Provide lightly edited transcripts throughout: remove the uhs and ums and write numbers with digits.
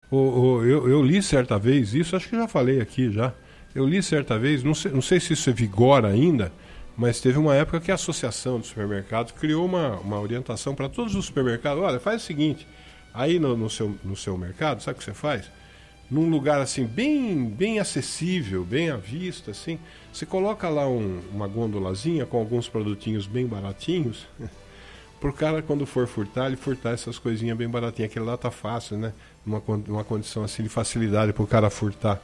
Eu li certa vez isso, acho que já falei aqui já. Eu li certa vez, não sei se isso vigora ainda, mas teve uma época que a Associação de Supermercados criou uma orientação para todos os supermercados. Olha, faz o seguinte, aí no seu mercado, sabe o que você faz? Num lugar assim bem acessível, bem à vista, assim, você coloca lá uma gôndolazinha com alguns produtinhos bem baratinhos, pro cara quando for furtar, ele furtar essas coisinhas bem baratinhas. Aquele lá tá fácil, né? Uma condição assim de facilidade pro cara furtar.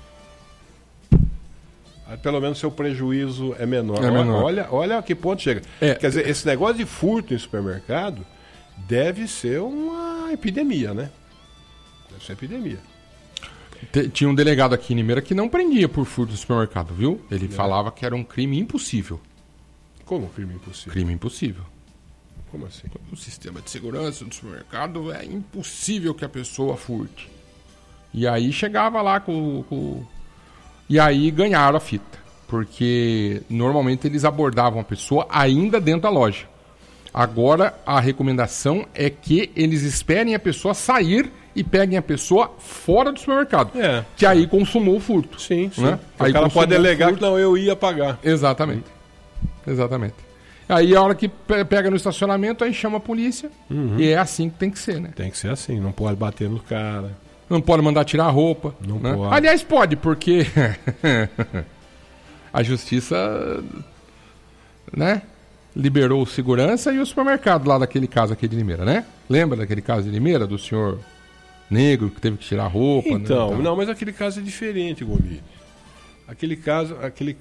Aí, pelo menos seu prejuízo é menor. Olha a que ponto chega. Quer dizer, esse negócio de furto em supermercado deve ser uma epidemia, né? Deve ser epidemia. Tinha um delegado aqui em Limeira que não prendia por furto no supermercado, viu? Ele falava que era um crime impossível. Como crime impossível? Crime impossível. Como assim? O sistema de segurança do supermercado é impossível que a pessoa furte. E aí chegava lá E aí ganharam a fita. Porque normalmente eles abordavam a pessoa ainda dentro da loja. Agora a recomendação é que eles esperem a pessoa sair e peguem a pessoa fora do supermercado. Que aí consumou o furto. Sim. Né? Aí o cara pode alegar que não, eu ia pagar. Exatamente. Aí a hora que pega no estacionamento, aí chama a polícia. E é assim que tem que ser, né? Tem que ser assim, não pode bater no cara. Não pode mandar tirar a roupa. Não né? pode. Aliás, pode, porque a justiça, né, liberou o segurança e o supermercado lá daquele caso aqui de Limeira, né? Lembra daquele caso de Limeira, do senhor negro que teve que tirar a roupa? Então, né? Não, mas aquele caso é diferente, Gomide. Aquele caso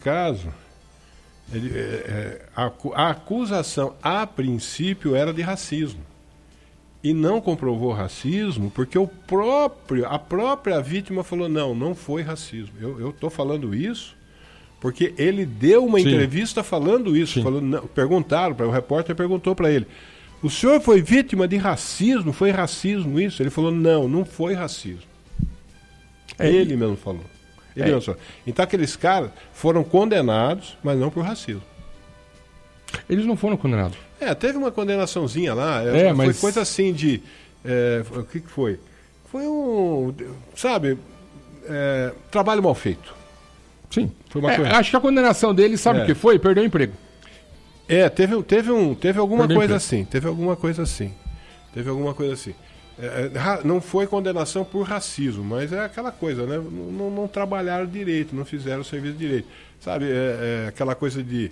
a acusação, a princípio, era de racismo. E não comprovou racismo porque a própria vítima falou, não foi racismo. Eu estou falando isso porque ele deu uma entrevista falando isso. Perguntaram, o repórter perguntou para ele, o senhor foi vítima de racismo? Foi racismo isso? Ele falou, não foi racismo. Ele mesmo falou. Então aqueles caras foram condenados, mas não por racismo. Eles não foram condenados. Teve uma condenaçõezinha lá. Foi coisa assim de... o que foi? Foi trabalho mal feito. Sim. Foi uma coisa. Acho que a condenação dele, sabe o que foi? Perdeu o emprego. Teve alguma coisa assim. Teve alguma coisa assim. Não foi condenação por racismo, mas é aquela coisa, né? Não trabalharam direito, não fizeram o serviço direito. Sabe, aquela coisa de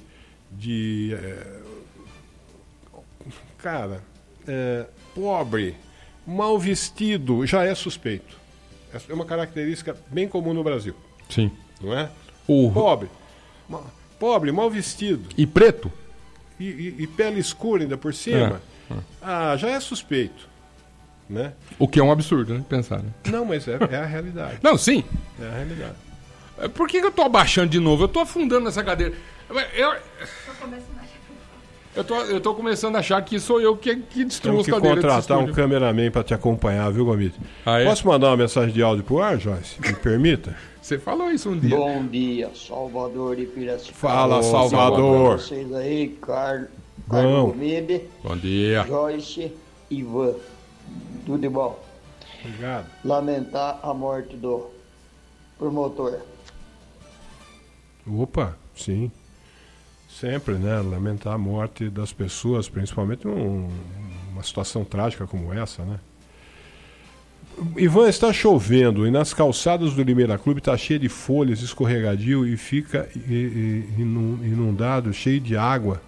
pobre, mal vestido, já é suspeito. É uma característica bem comum no Brasil. Sim. Não é? Pobre, mal vestido. E preto? E pele escura ainda por cima. Já é suspeito. Né? O que é um absurdo, né? Pensar, né? Não, mas é a realidade. Não, sim. É a realidade. Por que eu tô abaixando de novo? Eu tô afundando nessa cadeira. Eu tô começando a achar que sou eu que destruo as cadeiras. Temos que contratar um cameraman para te acompanhar, viu, Gomide? Posso mandar uma mensagem de áudio pro ar, Joyce? Me permita? Você falou isso um dia. Bom dia, Salvador de Piracicaba. Fala, Salvador. Vocês aí, Carlos Gomide. Bom dia. Joyce, Ivan. Tudo de bom. Obrigado. Lamentar a morte do promotor. Opa, sim. Sempre, né? Lamentar a morte das pessoas, principalmente numa situação trágica como essa, né? Ivan, está chovendo e nas calçadas do Limeira Clube está cheio de folhas, escorregadio e fica inundado, cheio de água.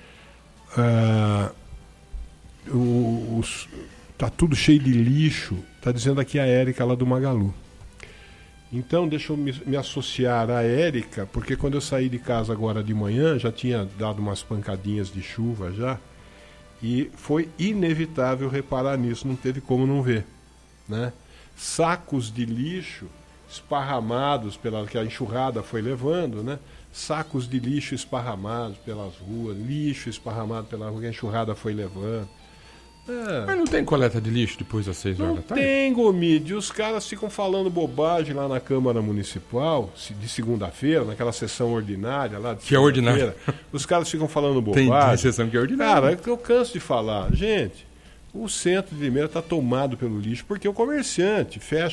Tá tudo cheio de lixo. Tá dizendo aqui a Érica lá do Magalu. Então deixa eu me associar à Érica, porque quando eu saí de casa agora de manhã já tinha dado umas pancadinhas de chuva já, e foi inevitável reparar nisso, não teve como não ver, né? Sacos de lixo esparramados que a enxurrada foi levando, né? Sacos de lixo esparramados pelas ruas, lixo esparramado pela rua que a enxurrada foi levando. Mas não tem coleta de lixo depois das 6 horas da tarde? Não tem, Gomide. Os caras ficam falando bobagem lá na Câmara Municipal, de segunda-feira, naquela sessão ordinária lá. Que é ordinária. Os caras ficam falando bobagem. Tem sessão que é ordinária. Cara, eu canso de falar. Gente, o centro de Limeira está tomado pelo lixo, porque o comerciante fecha